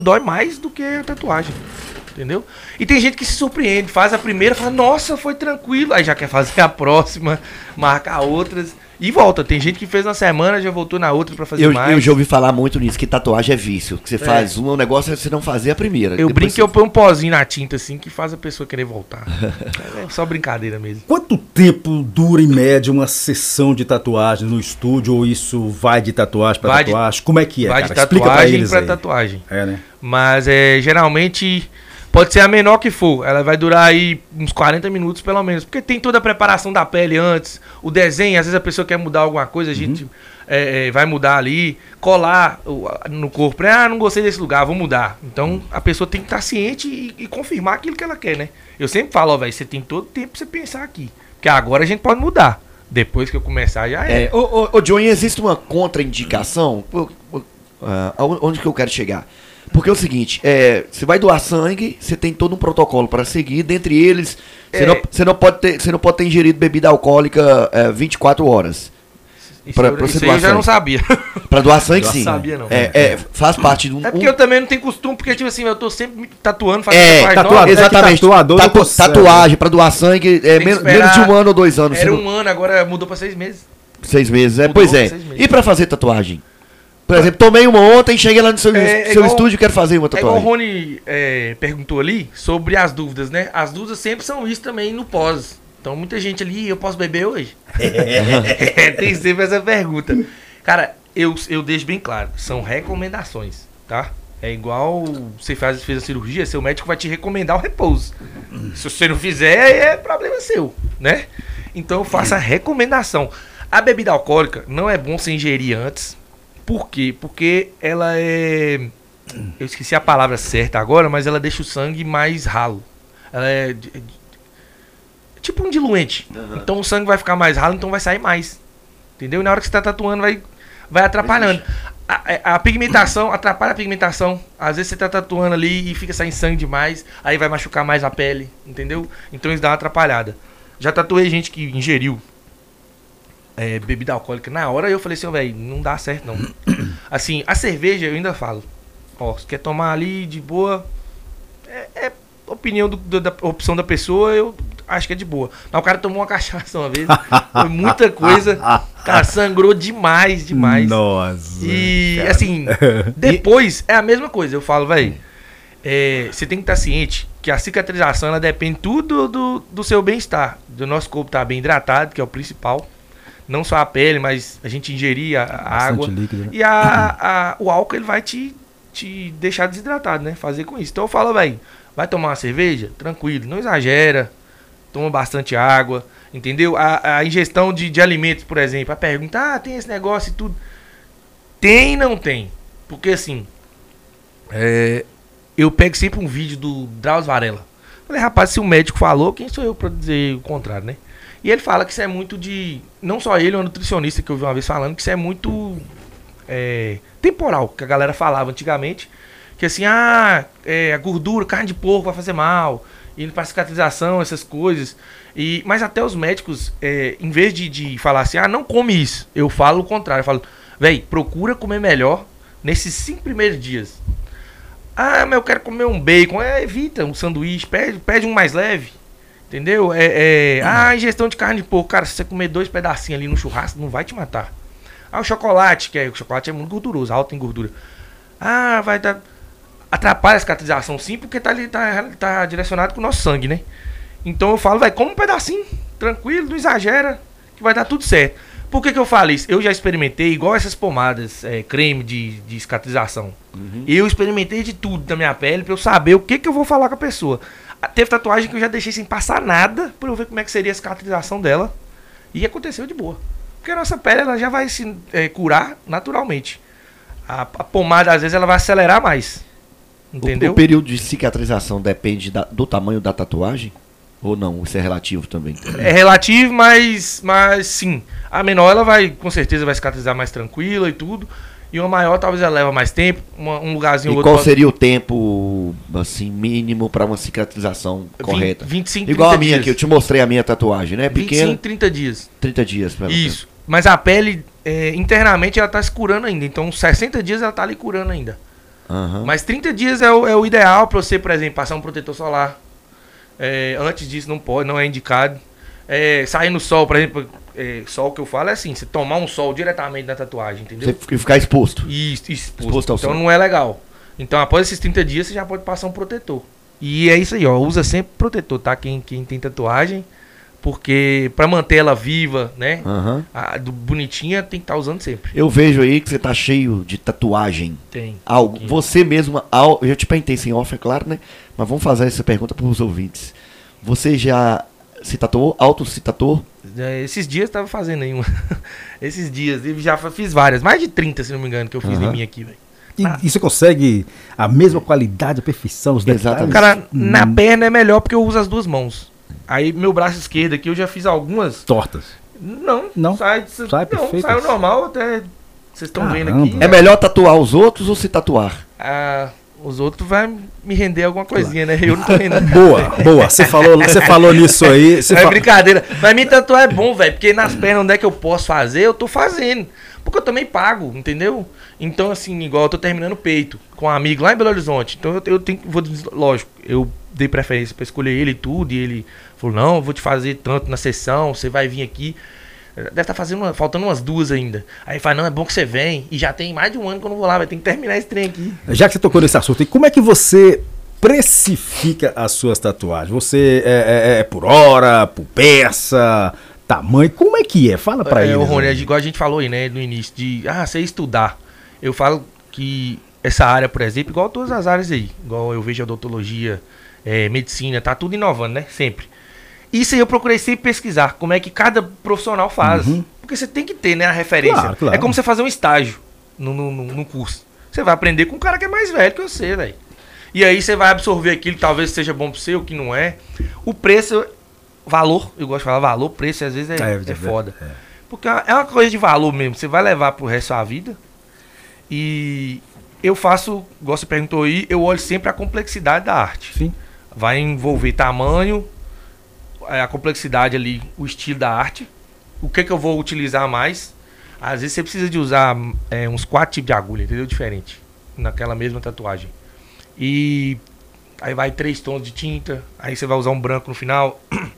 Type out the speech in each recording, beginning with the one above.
dói mais do que a tatuagem. Entendeu? E tem gente que se surpreende, faz a primeira, fala, nossa, foi tranquilo. Aí já quer fazer a próxima, marcar outras e volta. Tem gente que fez na semana, já voltou na outra pra fazer mais. Eu já ouvi falar muito nisso, que tatuagem é vício. Que você faz um, o negócio é você não fazer a primeira. Eu brinco que eu ponho um pozinho na tinta assim, que faz a pessoa querer voltar. É só brincadeira mesmo. Quanto tempo dura em média uma sessão de tatuagem no estúdio? Ou isso vai de tatuagem pra tatuagem? Como é que é, vai cara? De tatuagem pra tatuagem. É, né? Mas geralmente pode ser a menor que for. Ela vai durar aí uns 40 minutos pelo menos. Porque tem toda a preparação da pele antes. O desenho, às vezes a pessoa quer mudar alguma coisa, a gente vai mudar ali. Colar no corpo. Não gostei desse lugar, vou mudar. Então a pessoa tem que estar ciente e confirmar aquilo que ela quer, né? Eu sempre falo, velho, você tem todo o tempo pra você pensar aqui. Porque agora a gente pode mudar. Depois que eu começar já é. Ô, Johnny, existe uma contraindicação? Onde que eu quero chegar? Porque é o seguinte, você vai doar sangue, você tem todo um protocolo para seguir, dentre eles, você não pode ter ingerido bebida alcoólica 24 horas. Isso aí eu já não sabia. Pra doar sangue, sim. Não sabia, não. Faz parte de um... É porque eu também não tenho costume, porque, tipo assim, eu tô sempre tatuando, fazendo tatuador, exatamente. Tatuagem, pra doar sangue, menos de 1 ano ou 2 anos. Era 1 ano, agora mudou pra 6 meses. 6 meses, pois é. E pra fazer tatuagem? Por exemplo, tomei uma ontem, cheguei lá no seu estúdio e quero fazer uma tatuagem. Igual o Rony perguntou ali sobre as dúvidas, né? As dúvidas sempre são isso também no pós. Então muita gente ali, eu posso beber hoje? Tem sempre essa pergunta. Cara, eu deixo bem claro, são recomendações, tá? É igual você fez a cirurgia, seu médico vai te recomendar o repouso. Se você não fizer, é problema seu, né? Então faça a recomendação. A bebida alcoólica não é bom você ingerir antes. Por quê? Porque ela é... Eu esqueci a palavra certa agora, mas ela deixa o sangue mais ralo. Ela é tipo um diluente. Então o sangue vai ficar mais ralo, então vai sair mais. Entendeu? E na hora que você tá tatuando, vai atrapalhando. A pigmentação, atrapalha a pigmentação. Às vezes você tá tatuando ali e fica saindo sangue demais, aí vai machucar mais a pele, entendeu? Então isso dá uma atrapalhada. Já tatuei gente que ingeriu bebida alcoólica na hora, eu falei assim, velho, não dá certo não. Assim, a cerveja eu ainda falo, se quer tomar ali de boa, é opinião da opção da pessoa, eu acho que é de boa. Mas o cara tomou uma cachaça uma vez, foi muita coisa, cara, sangrou demais. Nossa. E cara. Assim, depois é a mesma coisa, eu falo, velho, você tem que estar ciente que a cicatrização, ela depende tudo do seu bem-estar, do nosso corpo estar bem hidratado, que é o principal. Não só a pele, mas a gente ingerir a água. Líquido, né? E o álcool ele vai te deixar desidratado, né? Fazer com isso. Então eu falo, velho, vai tomar uma cerveja? Tranquilo, não exagera. Toma bastante água, entendeu? A ingestão de alimentos, por exemplo. A pergunta, tem esse negócio e tudo. Tem e não tem. Porque assim, eu pego sempre um vídeo do Drauzio Varela. Falei, rapaz, se o médico falou, quem sou eu pra dizer o contrário, né? E ele fala que isso é muito de... Não só ele, um nutricionista que eu vi uma vez falando, que isso é muito temporal, que a galera falava antigamente. Que assim, a gordura, carne de porco vai fazer mal, indo pra cicatrização, essas coisas. Mas até os médicos, em vez de falar assim, não come isso, eu falo o contrário. Eu falo, véi, procura comer melhor nesses 5 primeiros dias. Mas eu quero comer um bacon. Evita um sanduíche, pede um mais leve. Entendeu? Ingestão de carne de porco. Cara, se você comer 2 pedacinhos ali no churrasco, não vai te matar. O chocolate, o chocolate é muito gorduroso, alto em gordura. Vai dar... Atrapalha a cicatrização sim, porque tá direcionado com o nosso sangue, né? Então eu falo, come um pedacinho, tranquilo, não exagera, que vai dar tudo certo. Por que eu falo isso? Eu já experimentei, igual essas pomadas, creme de cicatrização. Eu experimentei de tudo da minha pele pra eu saber o que eu vou falar com a pessoa. Teve tatuagem que eu já deixei sem passar nada pra eu ver como é que seria a cicatrização dela. E aconteceu de boa. Porque a nossa pele ela já vai se curar naturalmente. A pomada, às vezes, ela vai acelerar mais. Entendeu? O período de cicatrização depende do tamanho da tatuagem? Ou não? Isso é relativo também? É relativo, mas sim. A menor, ela vai, com certeza, vai cicatrizar mais tranquila e tudo. E uma maior, talvez ela leva mais tempo, um lugarzinho ou outro. E qual seria o tempo, assim, mínimo para uma cicatrização correta? 25, 30 igual a minha dias. aqui, eu te mostrei a minha tatuagem, né? Pequena. 25, 30 dias. 30 dias pra ela. Isso. Mas a pele, internamente, ela tá se curando ainda. Então, 60 dias ela tá ali curando ainda. Mas 30 dias é o ideal pra você, por exemplo, passar um protetor solar. Antes disso não pode, não é indicado. Sair no sol, por exemplo, sol que eu falo é assim, você tomar um sol diretamente na tatuagem, entendeu? Você ficar exposto. Exposto ao sol. Então não é legal. Então após esses 30 dias você já pode passar um protetor. E é isso aí, ó, usa sempre protetor, tá? Quem tem tatuagem, porque pra manter ela viva, né? Bonitinha, tem que estar usando sempre. Eu vejo aí que você tá cheio de tatuagem. Tem. Você mesmo, eu já te perguntei sem off, é claro, né? Mas vamos fazer essa pergunta para os ouvintes. Você já se tatuou? Auto se tatuou? Esses dias eu tava fazendo aí esses dias, eu já fiz várias, mais de 30, se não me engano, que eu fiz em mim aqui, velho. E você consegue a mesma qualidade, a perfeição, os detalhes? Cara, na perna é melhor porque eu uso as duas mãos. Aí meu braço esquerdo aqui eu já fiz algumas. Tortas? Não. Sai perfeito. Saiu normal, até vocês estão vendo aqui. É melhor tatuar os outros ou se tatuar? Os outros vão me render alguma coisinha, né? Eu não tô rendendo. Boa. Você falou nisso aí. Brincadeira. Mas me tatuar é bom, velho. Porque nas pernas onde é que eu posso fazer, eu tô fazendo. Porque eu também pago, entendeu? Então, assim, igual eu tô terminando o peito com um amigo lá em Belo Horizonte. Então lógico, eu dei preferência pra escolher ele e tudo. E ele falou, não, eu vou te fazer tanto na sessão, você vai vir aqui. Deve estar faltando umas 2 ainda. Aí fala, não, é bom que você vem. E já tem mais de um ano que eu não vou lá, vai ter que terminar esse trem aqui. Já que você tocou nesse assunto, e como é que você precifica as suas tatuagens? Você é por hora, por peça, tamanho? Como é que é? Fala pra ele. Rony, igual a gente falou aí, né, no início, você estudar. Eu falo que essa área, por exemplo, igual todas as áreas aí, igual eu vejo a odontologia, medicina, tá tudo inovando, né, sempre. Isso aí eu procurei sempre pesquisar, como é que cada profissional faz. Porque você tem que ter, né, a referência. Claro. É como você fazer um estágio no curso. Você vai aprender com um cara que é mais velho que você, velho. E aí você vai absorver aquilo que talvez seja bom pra você, o que não é. O preço, valor, eu gosto de falar valor, preço às vezes é foda. Porque é uma coisa de valor mesmo, você vai levar pro resto da sua vida. E eu faço, igual você perguntou aí, eu olho sempre a complexidade da arte. Sim. Vai envolver tamanho, a complexidade ali, o estilo da arte, o que eu vou utilizar mais. Às vezes você precisa de usar uns 4 tipos de agulha, entendeu? Diferente, naquela mesma tatuagem. E aí vai 3 tons de tinta, aí você vai usar um branco no final.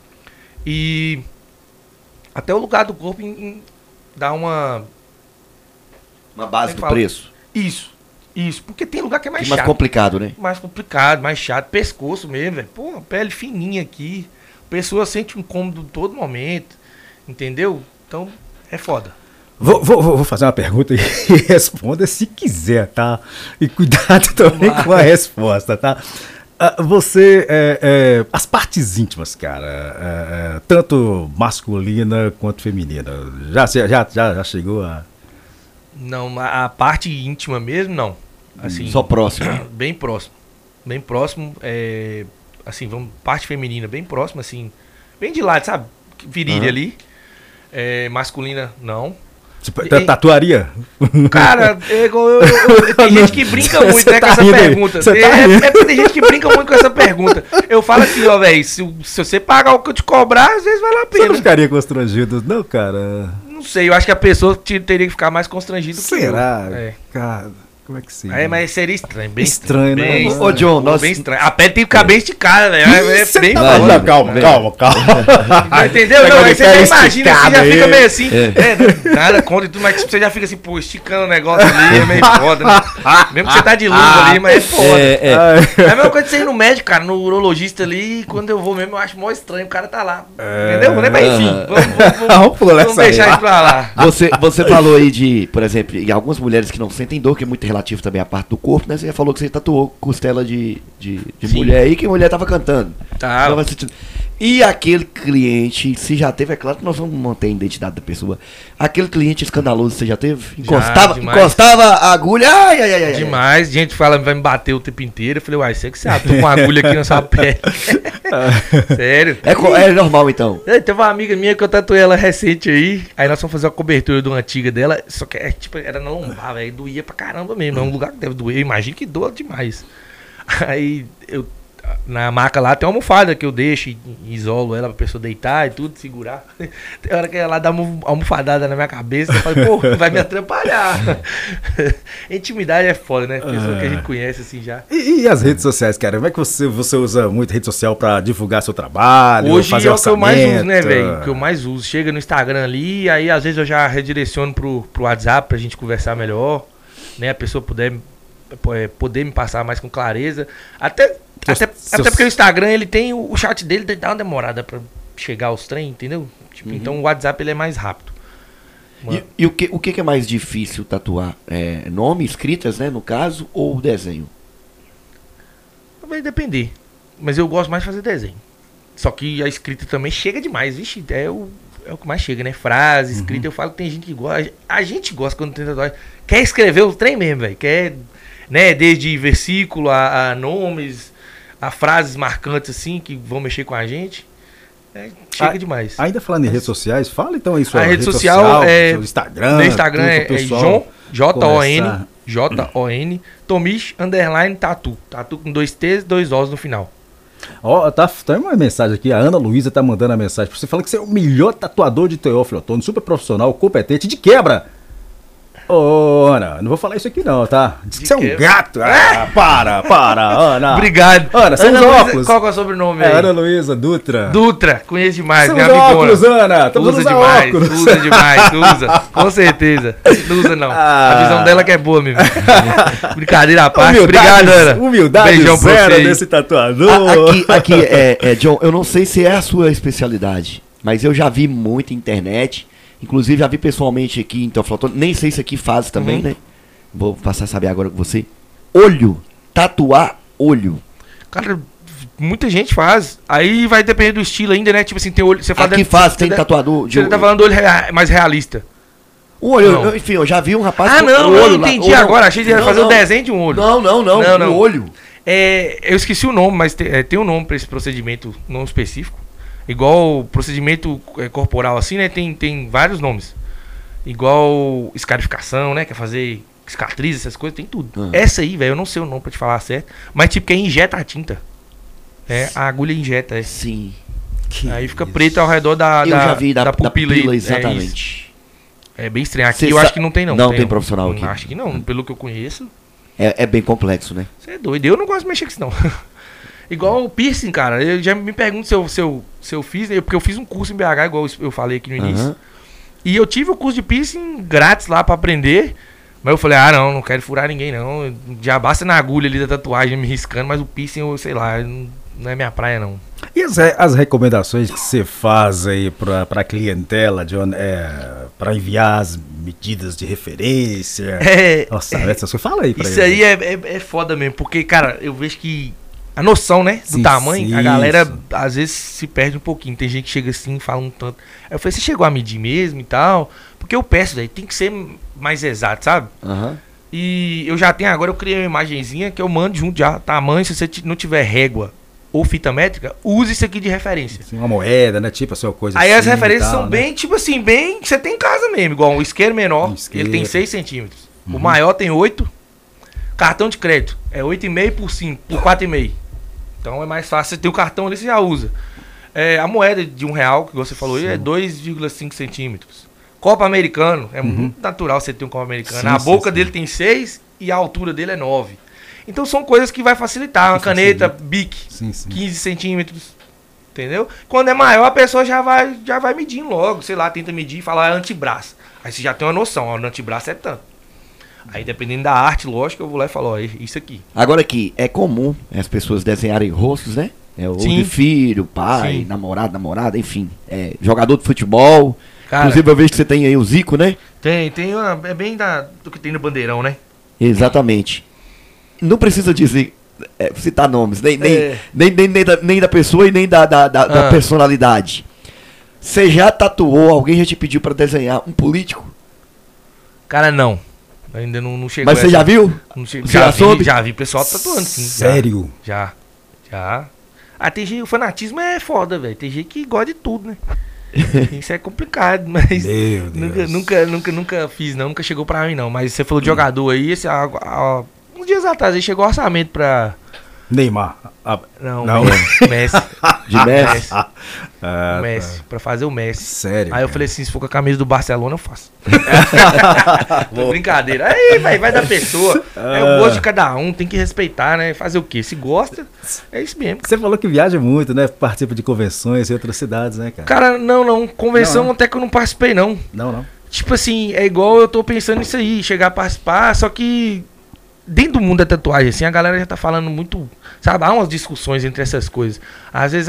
E até o lugar do corpo dá uma base do preço. Isso, porque tem lugar que é mais chato. Mais complicado, né? Mais complicado, mais chato, pescoço mesmo, velho. Pô, pele fininha aqui. A pessoa sente um incômodo todo momento, entendeu? Então, é foda. Vou fazer uma pergunta e responda se quiser, tá? E cuidado também com a resposta, tá? Você, as partes íntimas, cara, tanto masculina quanto feminina, já chegou a... Não, a parte íntima mesmo, não. Assim, só próximo. Bem próximo, assim, parte feminina bem próxima, assim, bem de lado, sabe? Virilha ali. Masculina, não. Você tatuaria? Cara, tem gente que brinca muito, né, com essa pergunta. Tem gente que brinca muito com essa pergunta. Eu falo assim, ó, velho, se você pagar o que eu te cobrar, às vezes vale a pena. Você não ficaria constrangido, não, cara? Não sei, eu acho que a pessoa teria que ficar mais constrangida que eu. Será? Cara, como é que sim? Mas seria estranho, bem estranho, bem né? Ô, John, bem estranho. A pele tem que ficar bem esticada, velho. Bem calma. Entendeu? Não, aí você já imagina, você já fica meio assim. Nada contra e tudo, mas você já fica assim, pô, esticando o negócio ali, é meio foda, né? Mesmo que você tá de luva ali, mas é foda. É a mesma coisa de você ir no médico, cara, no urologista ali, e quando eu vou mesmo, eu acho mó estranho, o cara tá lá. Entendeu? Mas enfim, vamos deixar isso pra lá. Você falou aí de, por exemplo, e algumas mulheres que não sentem dor, que é muito relativo também à parte do corpo, né? Você já falou que você tatuou costela de mulher aí, que a mulher tava cantando. Tá. E aquele cliente, se já teve, é claro que nós vamos manter a identidade da pessoa. Aquele cliente escandaloso, você já teve? Encostava a agulha, ai. Demais, gente fala, vai me bater o tempo inteiro. Eu falei, uai, você que você atua com a agulha aqui na sua pele. Sério. É normal, então. Teve uma amiga minha que eu tatuei ela recente aí nós fomos fazer uma cobertura de uma antiga dela, só que era na lombar, velho, doía pra caramba mesmo. É um lugar que deve doer, eu imagino que doa demais. Aí Na maca lá tem uma almofada que eu deixo e isolo ela pra pessoa deitar e tudo, segurar. Tem hora que ela dá uma almofadada na minha cabeça e fala, pô, vai me atrapalhar. Intimidade é foda, né? Pessoa que a gente conhece assim já. E as redes sociais, cara? Como é que você usa muito rede social pra divulgar seu trabalho? Hoje fazer é o que eu mais uso, né, orçamento? velho? O que eu mais uso. Chega no Instagram ali, aí às vezes eu já redireciono pro WhatsApp pra gente conversar melhor, né? A pessoa poder me passar mais com clareza. Até porque o Instagram, ele tem o chat dele, dá uma demorada pra chegar aos trem, entendeu? Tipo, então o WhatsApp, ele é mais rápido. E o que é mais difícil tatuar? Nome, escritas, né, no caso, ou desenho? Vai depender. Mas eu gosto mais de fazer desenho. Só que a escrita também chega demais. Vixe, é o que mais chega, né? Frase, escrita. Eu falo que tem gente que gosta. A gente gosta quando tem tatuagem. Quer escrever o trem mesmo, velho. Quer, né? Desde versículo a nomes, a frases marcantes assim que vão mexer com a gente. Chega demais. Ainda falando em redes sociais, fala então aí sua rede social seu Instagram. Meu Instagram é Jon, Jon, Tomish _ Tatu. Tatu com 2 T's, 2 O's no final. Ó, tá uma mensagem aqui, a Ana Luísa tá mandando a mensagem pra você, falando que você é o melhor tatuador de Teófilo Otoni, super profissional, competente, de quebra. Ô, Ana, não vou falar isso aqui não, tá? Diz que você é um gato. Ah, para, Ana. Obrigado. Ana, são os óculos. Qual que é o sobrenome aí? Ana Luísa Dutra. Dutra, conheço demais, São minha os amigona. óculos, Ana. Estamos Usa usando demais, óculos. usa demais, usa. Com certeza. Não usa não. A visão dela que é boa mesmo. Brincadeira à parte. Obrigado, Ana. Humildade Beijão pra zero você aí. desse tatuador. Aqui, John, eu não sei se é a sua especialidade, mas eu já vi muito na internet. Inclusive, já vi pessoalmente aqui em Teófilo Otoni. Nem sei se aqui faz também, né? Vou passar a saber agora com você. Olho. Tatuar olho. Cara, muita gente faz. Aí vai depender do estilo ainda, né? Tipo assim, tem olho. Você Aqui faz, tem tatuador de Você tá falando do olho mais realista. O olho, enfim, eu já vi um rapaz com o olho lá. Entendi agora. Achei que ia fazer o desenho de um olho. Não. O olho. Eu esqueci o nome, mas tem um nome pra esse procedimento não específico. Igual o procedimento corporal assim, né? Tem vários nomes. Igual escarificação, né? Quer fazer cicatriz, essas coisas, tem tudo. Essa aí, velho, eu não sei o nome pra te falar certo. Mas tipo, que injeta a tinta. A agulha injeta. Sim. Aí fica preto ao redor da pupila. Exatamente. É bem estranho. Aqui eu acho que não tem não. Não tem profissional aqui. Acho que não, pelo que eu conheço. É bem complexo, né? Você é doido. Eu não gosto de mexer com isso não. Igual o piercing, cara. Eu já me pergunto se eu fiz, porque eu fiz um curso em BH, igual eu falei aqui no início. E eu tive o curso de piercing grátis lá pra aprender. Mas eu falei, não quero furar ninguém não. Já basta na agulha ali da tatuagem me riscando, mas o piercing, eu sei lá, não é minha praia não. E as recomendações que você faz aí pra clientela, John, pra enviar as medidas de referência? Nossa, essas coisas, fala aí pra isso ele. Isso aí é foda mesmo, porque, cara, eu vejo que a noção, né, do tamanho, a galera às vezes se perde um pouquinho. Tem gente que chega assim e fala um tanto. Aí eu falei, você chegou a medir mesmo e tal? Porque eu peço, velho, tem que ser mais exato, sabe? E eu já tenho agora, eu criei uma imagenzinha que eu mando junto já, tamanho, se você não tiver régua ou fita métrica, use isso aqui de referência. Assim, uma moeda, né, tipo, a sua coisa aí assim, as referências tal, são bem, tipo assim, bem, que você tem em casa mesmo, igual o isqueiro menor, ele tem 6 centímetros. O maior tem 8. Cartão de crédito é 8,5 por 5, por 4,5. Então é mais fácil, você tem o cartão ali, você já usa. A moeda de R$1, que você falou aí, é 2,5 centímetros. Copo americano, é muito natural você ter um copo americano. A boca dele tem 6 e a altura dele é 9. Então são coisas que vai facilitar. Uma caneta Bic, 15 centímetros. Entendeu? Quando é maior, a pessoa já vai medindo logo. Sei lá, tenta medir e falar antebraço. Aí você já tem uma noção, ó, no antebraço é tanto. Aí dependendo da arte, lógico, eu vou lá e falo, ó, isso aqui. Agora aqui, é comum as pessoas desenharem rostos, né? Ou de filho, pai, namorada, enfim. Jogador de futebol. Cara, inclusive eu vejo que você tem aí o Zico, né? Tem é bem do que tem no bandeirão, né? Exatamente. Não precisa dizer, citar nomes, nem da pessoa e nem da personalidade. Você já tatuou, alguém já te pediu pra desenhar um político? Cara, não. Ainda não chegou. Mas você já viu? Já vi pessoal tatuando, sim. Sério? Já. Tem gente, o fanatismo é foda, velho. Tem gente que gosta de tudo, né? Isso é complicado, mas nunca fiz, não. Nunca chegou pra mim, não. Mas você falou de jogador aí, uns dias atrás aí chegou o orçamento pra Neymar. Não, Não. Messi. De Messi? O Messi, pra fazer o Messi. Sério, Aí eu cara? falei assim, se for com a camisa do Barcelona, eu faço. Brincadeira. Aí, velho, vai da pessoa. É o gosto de cada um, tem que respeitar, né? Fazer o quê? Se gosta, é isso mesmo. Você falou que viaja muito, né? Participa de convenções em outras cidades, né, cara? Cara, não. Convenção Não. até que eu não participei, não. Não. Tipo assim, é igual eu tô pensando nisso aí, chegar a participar, só que dentro do mundo da tatuagem, assim, a galera já tá falando muito, sabe, há umas discussões entre essas coisas. Às vezes,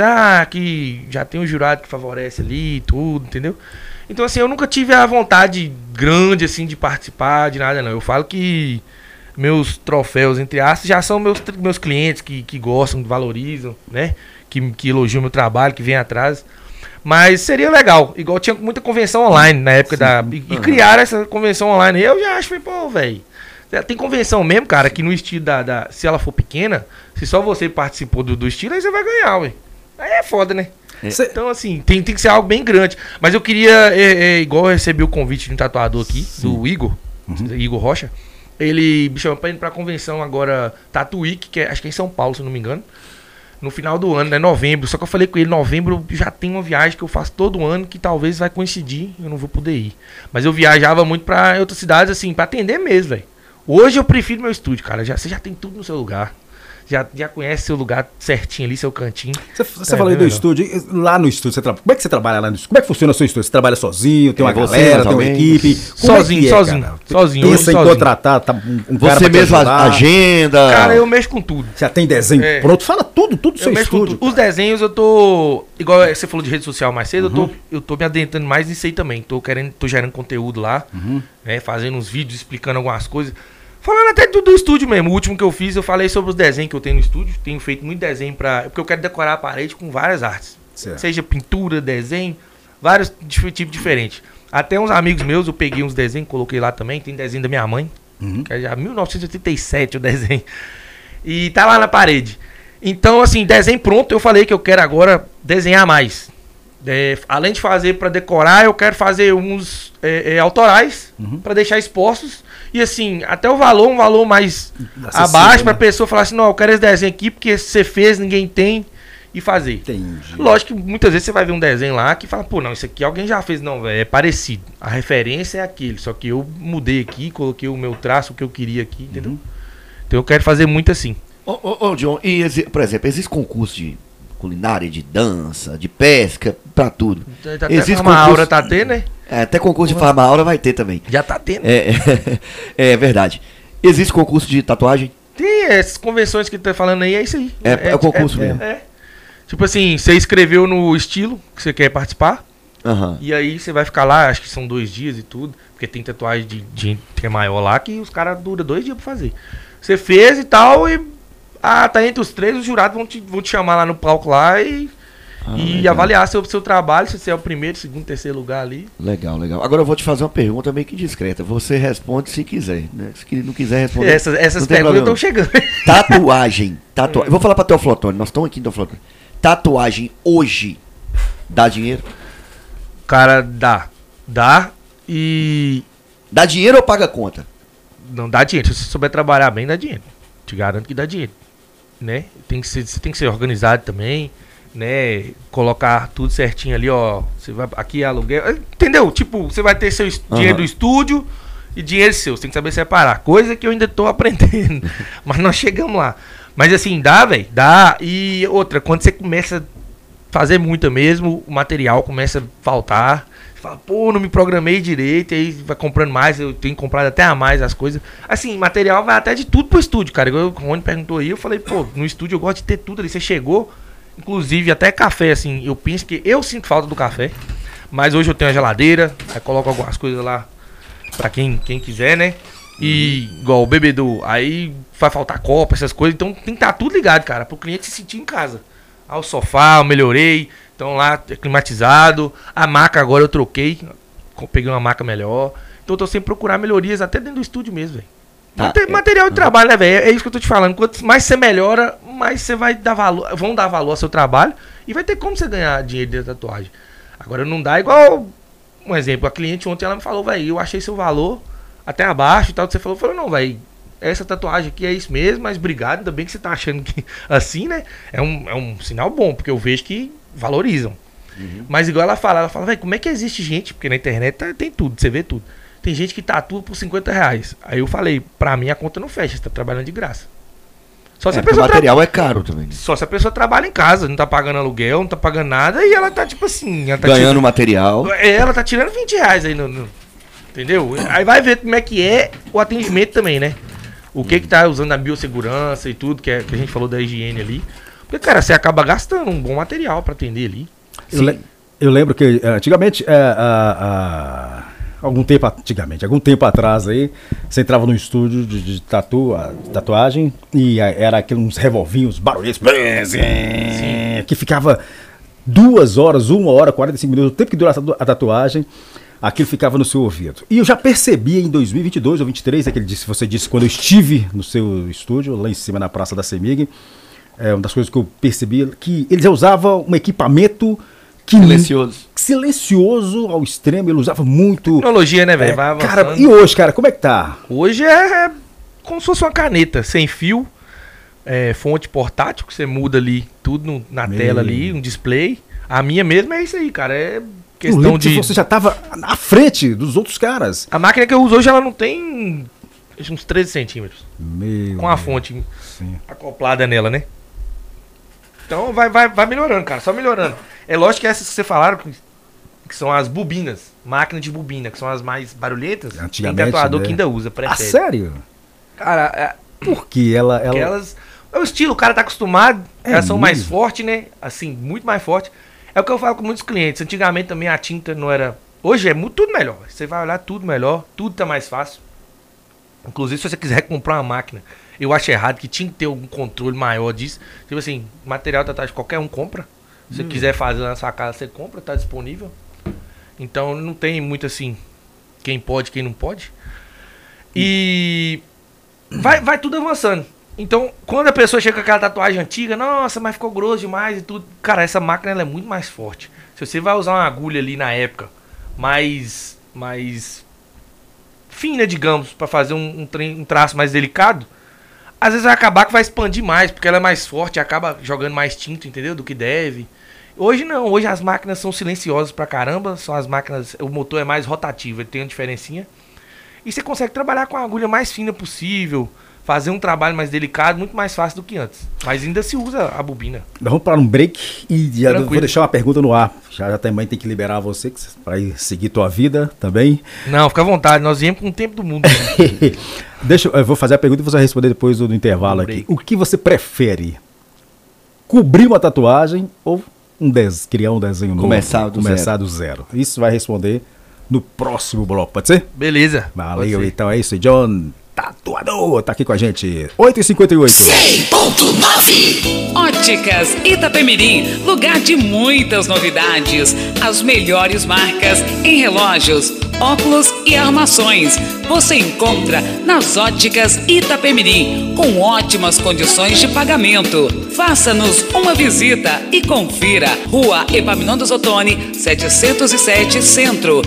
que já tem um jurado que favorece ali e tudo, entendeu? Então, assim, eu nunca tive a vontade grande, assim, de participar de nada, não. Eu falo que meus troféus, entre aspas, já são meus clientes que gostam, que valorizam, né? Que elogiam meu trabalho, que vêm atrás. Mas seria legal, igual tinha muita convenção online na época e criaram essa convenção online. Eu já acho, pô, velho. Tem convenção mesmo, cara, que no estilo se ela for pequena, se só você participou do estilo, aí você vai ganhar, velho. Aí é foda, né? Então, assim, tem que ser algo bem grande. Mas eu queria, igual eu recebi o convite de um tatuador aqui, do Igor, Igor Rocha. Ele me chamou pra ir pra convenção agora, Tattoo Week, que acho que é em São Paulo, se não me engano. No final do ano, né? Novembro. Só que eu falei com ele, novembro já tem uma viagem que eu faço todo ano que talvez vai coincidir, eu não vou poder ir. Mas eu viajava muito pra outras cidades, assim, pra atender mesmo, velho. Hoje eu prefiro meu estúdio, cara. Você já tem tudo no seu lugar. Já conhece seu lugar certinho ali, seu cantinho. Você falou aí do estúdio. Lá no estúdio, como é que você trabalha lá no estúdio? Como é que funciona o seu estúdio? Você trabalha sozinho, tem uma galera, tem uma equipe? Sozinho. Pensa em contratar um cara Você mesmo agenda? Cara, eu mexo com tudo. Já tem desenho pronto? Fala tudo do seu estúdio. Os desenhos eu tô... Igual você falou de rede social mais cedo, eu tô me adentrando mais nisso aí também. Tô gerando conteúdo lá, né, fazendo uns vídeos explicando algumas coisas. Falando até do estúdio mesmo. O último que eu fiz, eu falei sobre os desenhos que eu tenho no estúdio. Tenho feito muito desenho porque eu quero decorar a parede com várias artes. Certo. Seja pintura, desenho, vários tipos diferentes. Até uns amigos meus, eu peguei uns desenhos, coloquei lá também. Tem desenho da minha mãe, que é já 1987 o desenho. E tá lá na parede. Então, assim, desenho pronto, eu falei que eu quero agora desenhar mais. Além de fazer para decorar, eu quero fazer uns autorais para deixar expostos. E assim, até um valor mais abaixo, pra pessoa falar assim, não, eu quero esse desenho aqui porque você fez, ninguém tem, e fazer. Entendi. Lógico que muitas vezes você vai ver um desenho lá que fala, pô, não, isso aqui alguém já fez. Não, véio, é parecido. A referência é aquele, só que eu mudei aqui, coloquei o meu traço, o que eu queria aqui, entendeu? Então eu quero fazer muito assim. Ô, John, por exemplo, existe concurso de culinária, de dança, de pesca, pra tudo. Até existe uma aura tá tendo, né? Até concurso de farmaura vai ter também. Já tá tendo. É verdade. Existe concurso de tatuagem? Tem, essas convenções que tá falando aí, é isso aí. É o concurso mesmo. Tipo assim, você escreveu no estilo que você quer participar. E aí você vai ficar lá, acho que são 2 dias e tudo. Porque tem tatuagem de gente que é maior lá que os caras duram 2 dias pra fazer. Você fez e tal, e tá entre os 3, os jurados vão te chamar lá no palco lá e avaliar seu trabalho, se você é o primeiro, segundo, terceiro lugar ali. Legal. Agora eu vou te fazer uma pergunta meio que discreta. Você responde se quiser, né? Se não quiser responder. Essas perguntas estão chegando. Tatuagem. Eu vou falar pra Teoflotone, nós estamos aqui em Teoflotone. Tatuagem hoje dá dinheiro? Cara, dá e... Dá dinheiro ou paga conta? Não, dá dinheiro. Se você souber trabalhar bem, dá dinheiro. Te garanto que dá dinheiro. Né? Você tem que ser organizado também, né? Colocar tudo certinho ali, ó. Você vai aqui aluguel. Entendeu? Tipo, você vai ter seu dinheiro do estúdio e dinheiro seu. Você tem que saber separar. Coisa que eu ainda tô aprendendo. Mas nós chegamos lá. Mas assim, dá, velho. Dá. E outra, quando você começa a fazer muita mesmo, o material começa a faltar. Você fala, pô, não me programei direito. E aí vai comprando mais. Eu tenho comprado até a mais as coisas. Assim, material vai até de tudo pro estúdio, cara. Igual o Rony perguntou aí, eu falei, pô, no estúdio eu gosto de ter tudo ali. Você chegou, inclusive até café, assim. Eu penso que eu sinto falta do café. Mas hoje eu tenho a geladeira. Aí coloco algumas coisas lá pra quem quiser, né? E igual o bebedouro. Aí vai faltar copa, essas coisas. Então tem que estar tudo ligado, cara, pro cliente se sentir em casa. O sofá eu melhorei. Então lá é climatizado. A maca agora eu troquei. Peguei uma maca melhor. Então eu tô sempre procurando melhorias até dentro do estúdio mesmo, velho. Material de trabalho, né, velho? É isso que eu tô te falando. Quanto mais você melhora, mais você vai dar valor. Vão dar valor ao seu trabalho. E vai ter como você ganhar dinheiro de tatuagem. Agora não dá igual. Um exemplo, a cliente ontem ela me falou, velho, eu achei seu valor até abaixo e tal. Você falou, não, velho. essa tatuagem aqui é isso mesmo, mas obrigado, ainda bem que você tá achando que assim, né? É um sinal bom, porque eu vejo que valorizam. Mas igual ela fala, velho, como é que existe gente, porque na internet tem tudo, você vê tudo. Tem gente que tatua por R$50. Aí eu falei, pra mim a conta não fecha, você tá trabalhando de graça. Só se a pessoa o material é caro também. Só se a pessoa trabalha em casa, não tá pagando aluguel, não tá pagando nada, e ela tá tipo assim... Ela tá ganhando material. Ela tá tirando R$20 aí entendeu? Aí vai ver como é que é o atendimento também, né? O que tá usando a biossegurança e tudo, que a gente falou da higiene ali. Porque, cara, você acaba gastando um bom material pra atender ali. Eu lembro que antigamente, algum tempo atrás aí, você entrava no estúdio de tatuagem e era uns revolvinhos barulhentos que ficava 2 horas, 1 hora, 45 minutos, o tempo que durava a tatuagem, aquilo ficava no seu ouvido. E eu já percebi em 2022 ou 2023, você disse quando eu estive no seu estúdio, lá em cima na Praça da CEMIG, uma das coisas que eu percebi que eles já usavam um equipamento silencioso ao extremo, ele usava muito. Tecnologia, né, velho? Cara, e hoje, cara, como é que tá? Hoje é como se fosse uma caneta, sem fio, fonte portátil, que você muda ali tudo na tela ali, um display. A minha mesmo é isso aí, cara. É questão de. Você já tava à frente dos outros caras. A máquina que eu uso hoje, ela não tem uns 13 centímetros. Com a fonte acoplada nela, né? Então vai melhorando, cara, só melhorando. É lógico que essas que você falaram, que são as bobinas, máquina de bobina, que são as mais barulhentas, tem tatuador que ainda usa, prefere. Sério? Cara, porque porque elas... É o estilo, o cara tá acostumado, elas são mais fortes, né? Assim, muito mais forte. É o que eu falo com muitos clientes. Antigamente também a tinta não era... Hoje é tudo melhor. Você vai olhar tudo melhor, tudo tá mais fácil. Inclusive, se você quiser comprar uma máquina, eu acho errado que tinha que ter algum controle maior disso. Tipo assim, material de tatuagem qualquer um compra. Se você quiser fazer na sua casa, você compra, tá disponível. Então não tem muito assim, quem pode, quem não pode. E vai tudo avançando. Então, quando a pessoa chega com aquela tatuagem antiga, nossa, mas ficou grosso demais e tudo. Cara, essa máquina ela é muito mais forte. Se você vai usar uma agulha ali na época mais fina, digamos, para fazer um traço mais delicado, às vezes vai acabar que vai expandir mais, porque ela é mais forte e acaba jogando mais tinta, entendeu? Do que deve. Hoje não, hoje as máquinas são silenciosas pra caramba, são as máquinas, o motor é mais rotativo, ele tem uma diferencinha. E você consegue trabalhar com a agulha mais fina possível, fazer um trabalho mais delicado, muito mais fácil do que antes. Mas ainda se usa a bobina. Vamos para um break e já vou deixar uma pergunta no ar. Já também tem que liberar você para ir seguir tua vida também. Não, fica à vontade, nós viemos com o tempo do mundo. Eu vou fazer a pergunta e você vai responder depois do intervalo aqui. O que você prefere? Cobrir uma tatuagem ou criar um desenho novo? Começar do zero. Isso vai responder no próximo bloco, pode ser? Beleza. Valeu, então é isso aí, John Tatuador, tá aqui com a gente. 8h58. 100.9 Óticas Itapemirim, lugar de muitas novidades. As melhores marcas em relógios, óculos e armações. Você encontra nas Óticas Itapemirim, com ótimas condições de pagamento. Faça-nos uma visita e confira. Rua Epaminondas Ottoni, 707 Centro,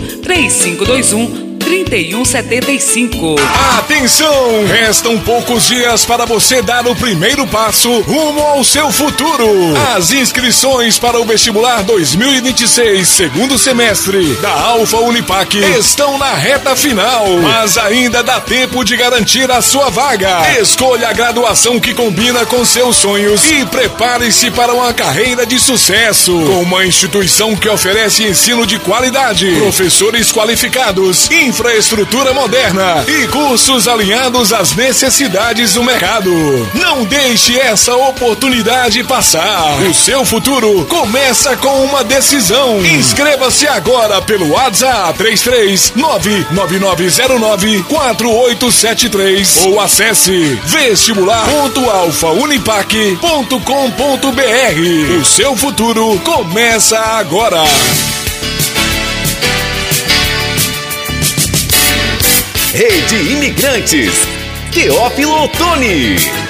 3521-3175. Atenção! Restam poucos dias para você dar o primeiro passo rumo ao seu futuro. As inscrições para o vestibular 2026, segundo semestre da Alfa Unipac, estão na reta final, mas ainda dá tempo de garantir a sua vaga. Escolha a graduação que combina com seus sonhos e prepare-se para uma carreira de sucesso, com uma instituição que oferece ensino de qualidade, professores qualificados, infraestrutura moderna e cursos alinhados às necessidades do mercado. Não deixe essa oportunidade passar. O seu futuro começa com uma decisão. Inscreva-se agora pelo WhatsApp 33999094873 ou acesse vestibular.alfaunipac.com.br. O seu futuro começa agora. Rede Imigrantes, Teófilo Ottoni.